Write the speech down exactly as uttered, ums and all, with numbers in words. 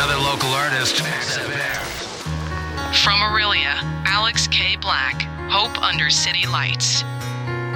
another local artist. From Aurelia, Alex K. Black, Hope Under City Lights.